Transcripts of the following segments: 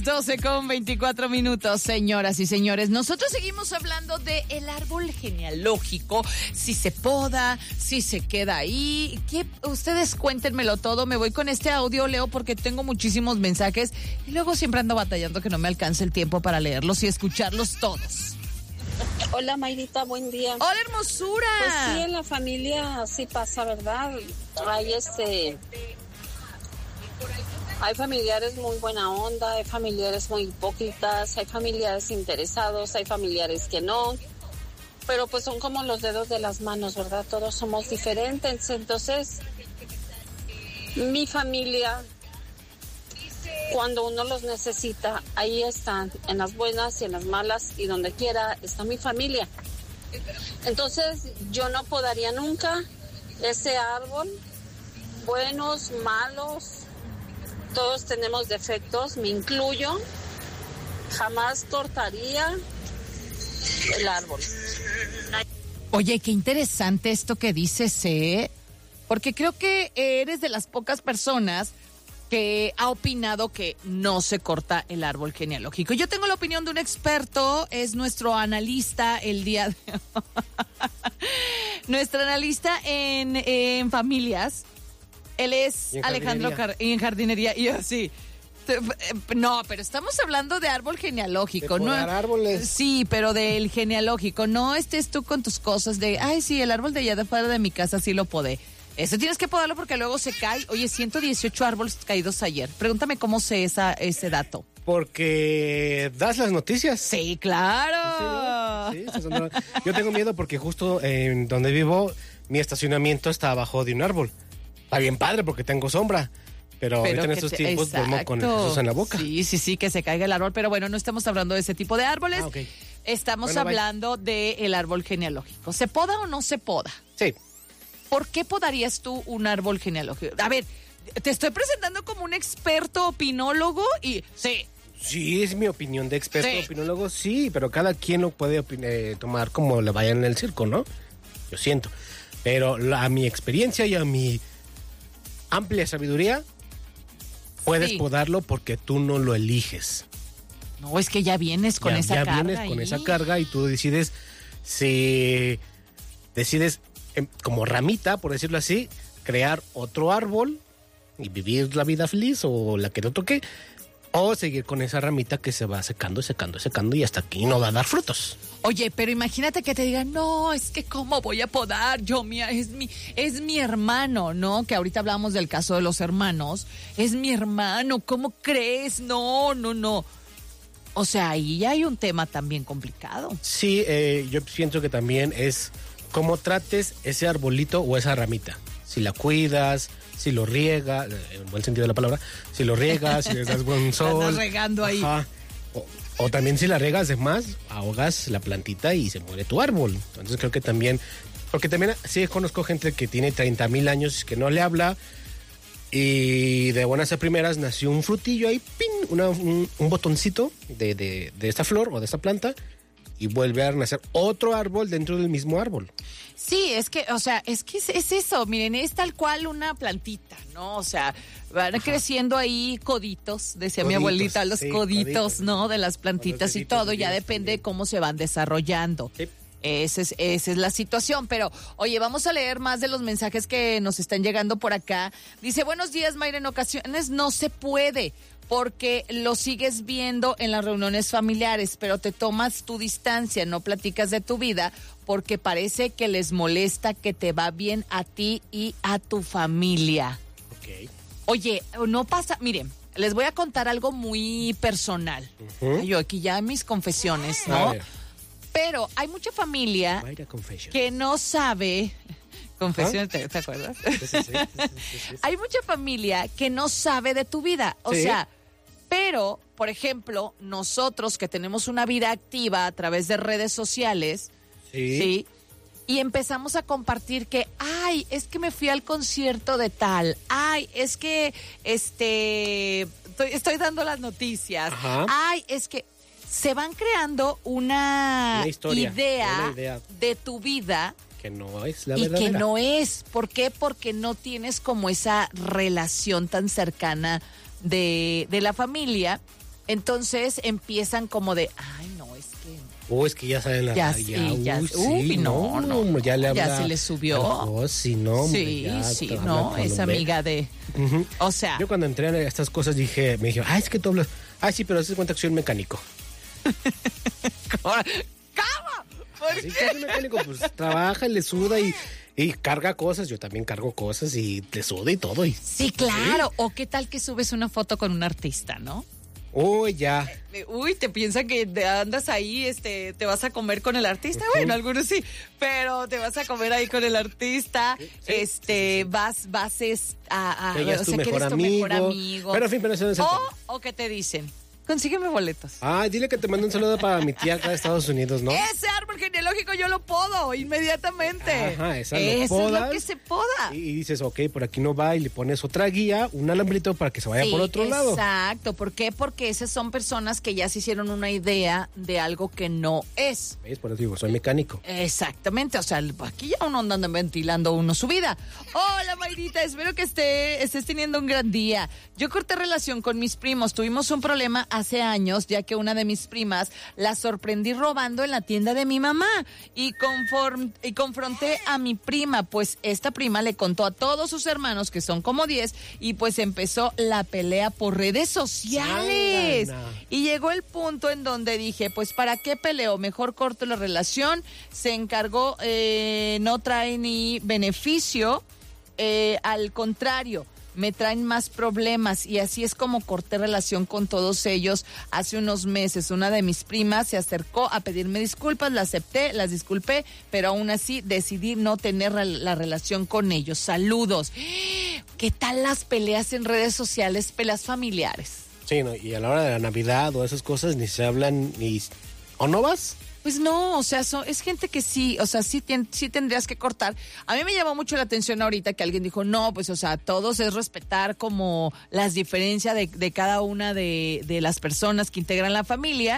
12:24, señoras y señores. Nosotros seguimos hablando de el árbol genealógico, si se poda, si se queda ahí. Ustedes cuéntenmelo todo. Me voy con este audio, Leo, porque tengo muchísimos mensajes y luego siempre ando batallando que no me alcance el tiempo para leerlos y escucharlos todos. Hola, Mayrita, buen día. Hola, hermosura. Pues sí, en la familia sí pasa, ¿verdad? Hay familiares muy buena onda, hay familiares muy hipócritas, hay familiares interesados, hay familiares que no, pero pues son como los dedos de las manos, ¿verdad? Todos somos diferentes, entonces mi familia, cuando uno los necesita, ahí están, en las buenas y en las malas, y donde quiera está mi familia. Entonces yo no podaría nunca ese árbol, buenos, malos. Todos tenemos defectos, me incluyo. Jamás cortaría el árbol. Oye, qué interesante esto que dices, porque creo que eres de las pocas personas que ha opinado que no se corta el árbol genealógico. Yo tengo la opinión de un experto, es nuestro analista el día de nuestro analista en familias. Él es Alejandro en jardinería y así. No, pero estamos hablando de árbol genealógico, de podar árboles. Sí, pero del genealógico. No estés tú con tus cosas de, ay, sí, el árbol de allá de fuera de mi casa sí lo podé. Eso tienes que podarlo porque luego se cae. Oye, 118 árboles caídos ayer. Pregúntame cómo sé ese dato. Porque das las noticias. Sí, claro. Sí, yo tengo miedo porque justo en donde vivo, mi estacionamiento está abajo de un árbol. Está bien padre porque tengo sombra, pero ahorita en estos tiempos duermo con el Jesús en la boca. Sí, que se caiga el árbol, pero bueno, no estamos hablando de ese tipo de árboles. Okay. Estamos hablando del árbol genealógico. ¿Se poda o no se poda? Sí. ¿Por qué podarías tú un árbol genealógico? A ver, te estoy presentando como un experto opinólogo y sí. Sí, es mi opinión de experto opinólogo, sí, pero cada quien lo puede tomar como le vaya en el circo, ¿no? Yo siento. Pero a mi experiencia y a mi amplia sabiduría, puedes podarlo porque tú no lo eliges. No, es que ya vienes con esa carga. Ya vienes con esa carga y tú decides como ramita, por decirlo así, crear otro árbol y vivir la vida feliz o la que te toque, o seguir con esa ramita que se va secando y hasta aquí no va a dar frutos. Oye, pero imagínate que te digan, no, es que cómo voy a podar, es mi hermano, ¿no? Que ahorita hablamos del caso de los hermanos, es mi hermano, ¿cómo crees? No. O sea, ahí ya hay un tema también complicado. Sí, yo pienso que también es cómo trates ese arbolito o esa ramita. Si la cuidas, si lo riegas, en buen sentido de la palabra, si lo riegas, si le das buen sol. Estás regando ahí. Ajá. O también si la regas de más, ahogas la plantita y se muere tu árbol. Entonces creo que también, porque también sí conozco gente que tiene 30,000 años que no le habla y de buenas a primeras nació un frutillo ahí, ¡pin! Un botoncito de esta flor o de esta planta y vuelve a nacer otro árbol dentro del mismo árbol. Sí, es que es eso, miren, es tal cual una plantita, ¿no? O sea, van creciendo ahí coditos, decía mi abuelita, los coditos, ¿no? De las plantitas y todo, ya depende de cómo se van desarrollando. Sí. Esa es la situación, pero oye, vamos a leer más de los mensajes que nos están llegando por acá. Dice, buenos días, Mayra, en ocasiones no se puede porque lo sigues viendo en las reuniones familiares, pero te tomas tu distancia, no platicas de tu vida porque parece que les molesta que te va bien a ti y a tu familia. Ok. Oye, no pasa, miren, les voy a contar algo muy personal. Yo aquí ya mis confesiones, ¿no? Pero hay mucha familia que no sabe... Confesiones, ¿te acuerdas? Sí. Hay mucha familia que no sabe de tu vida. O sea, pero, por ejemplo, nosotros que tenemos una vida activa a través de redes sociales, ¿sí? Y empezamos a compartir que, ay, es que me fui al concierto de tal, ay, es que, estoy dando las noticias, ay, es que se van creando una idea de tu vida que no es la verdadera. Y que no es. ¿Por qué? Porque no tienes como esa relación tan cercana de la familia Entonces empiezan como de, ay, no, es que... Es que ya saben la ya, ya, no, ya le habla, ya se le subió. Sí, no, es amiga de... Uh-huh. O sea... Yo cuando entré a estas cosas me dije, es que tú hablas... sí, pero haces cuenta que soy un mecánico. ¿Cómo? ¿Por qué? Que es un mecánico, pues trabaja y le suda y carga cosas. Yo también cargo cosas y le suda y todo. Sí, claro. ¿Sí? O qué tal que subes una foto con un artista, ¿no? Ya. Te piensa que andas ahí, te vas a comer con el artista. Uh-huh. Bueno, algunos sí, pero te vas a comer ahí con el artista. Sí. Vas a que eres tu mejor amigo. Pero en fin, pero eso no es el tema. O ¿qué te dicen? Consígueme boletos. Dile que te mando un saludo para mi tía acá de Estados Unidos, ¿no? Ese árbol genealógico yo lo podo inmediatamente. Ajá, eso es lo que se poda. Y dices, ok, por aquí no va, y le pones otra guía, un alambrito para que se vaya por otro lado. Exacto. ¿Por qué? Porque esas son personas que ya se hicieron una idea de algo que no es. ¿Ves? Por eso digo, soy mecánico. Exactamente. O sea, aquí ya uno anda ventilando su vida. Hola, Mayrita, espero que estés teniendo un gran día. Yo corté relación con mis primos. Tuvimos un problema hace años, ya que una de mis primas la sorprendí robando en la tienda de mi mamá y confronté a mi prima, pues esta prima le contó a todos sus hermanos, que son como 10, y pues empezó la pelea por redes sociales. Y llegó el punto en donde dije, pues ¿para qué peleo? Mejor corto la relación. Se encargó, no trae ni beneficio, al contrario, me traen más problemas, y así es como corté relación con todos ellos hace unos meses. Una de mis primas se acercó a pedirme disculpas, la acepté, las disculpé, pero aún así decidí no tener la relación con ellos. Saludos. ¿Qué tal las peleas en redes sociales, peleas familiares? Sí, no, y a la hora de la Navidad o esas cosas ni se hablan, ¿o no vas? Pues no, o sea, es gente que sí, o sea, sí tendrías que cortar. A mí me llamó mucho la atención ahorita que alguien dijo, no, pues, o sea, todos es respetar como las diferencias de cada una de las personas que integran la familia,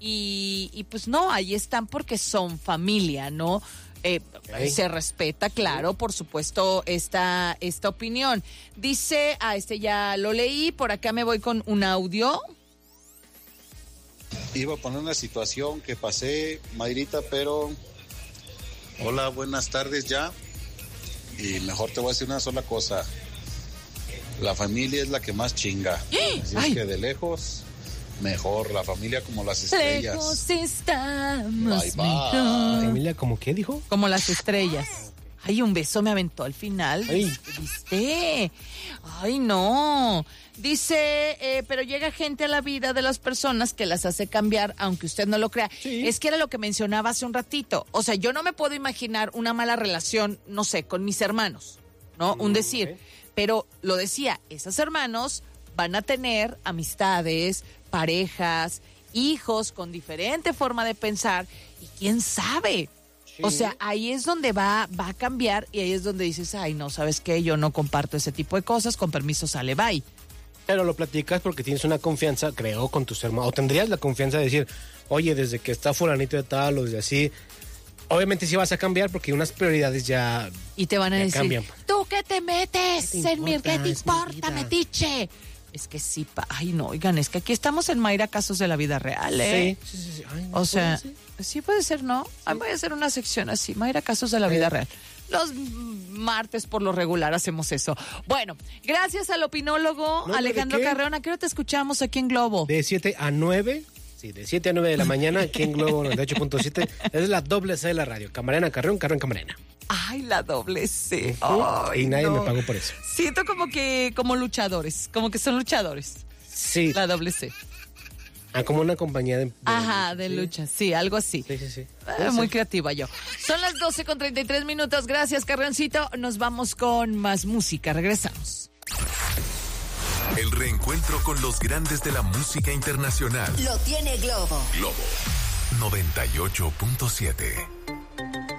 y pues no, ahí están porque son familia, ¿no? Se respeta, claro, por supuesto, esta opinión. Dice, ya lo leí, por acá me voy con un audio. Iba a poner una situación que pasé, Mayrita, pero... Hola, buenas tardes ya. Y mejor te voy a decir una sola cosa. La familia es la que más chinga. Así es que de lejos, mejor. La familia como las estrellas. Lejos estamos mejor. ¿La familia como qué dijo? Como las estrellas. Ay, un beso me aventó al final. Ay. ¿Viste? Ay, no. Dice, pero llega gente a la vida de las personas que las hace cambiar, aunque usted no lo crea. Sí. Es que era lo que mencionaba hace un ratito. O sea, yo no me puedo imaginar una mala relación, no sé, con mis hermanos, ¿no? Un decir. Okay. Pero lo decía, esos hermanos van a tener amistades, parejas, hijos con diferente forma de pensar, y quién sabe. Sí. O sea, ahí es donde va a cambiar, y ahí es donde dices, ay, no, ¿sabes qué? Yo no comparto ese tipo de cosas, con permiso, sale, bye. Pero lo platicas porque tienes una confianza, creo, con tus hermanos, o tendrías la confianza de decir, oye, desde que está fulanito de tal, o de así, obviamente sí vas a cambiar porque unas prioridades ya... Y te van a decir, cambian. ¿Tú qué te metes en mi... ¿Qué te importa, metiche? Es que sí, ay, no, oigan, es que aquí estamos en Mayra Casos de la Vida Real, ¿eh? Sí. Ay, no, o sea, sí puede ser, ¿no? Sí. Voy a hacer una sección así, Mayra Casos de la Vida Real. Los martes por lo regular hacemos eso. Bueno, gracias al opinólogo Alejandro Carreón. ¿A qué hora te escuchamos aquí en Globo? De 7 a 9. Sí, de 7 a 9 de la mañana aquí en Globo 98.7. Es la doble C de la radio. Camarena Carreón, Carreón Camarena. Ay, la doble C. Y nadie me pagó por eso. Siento como luchadores, como que son luchadores. Sí. La doble C. Como una compañía de lucha, sí, algo así. Sí. Muy creativa yo. Son las 12:33. Gracias, Carreoncito. Nos vamos con más música. Regresamos. El reencuentro con los grandes de la música internacional. Lo tiene Globo. Globo 98.7.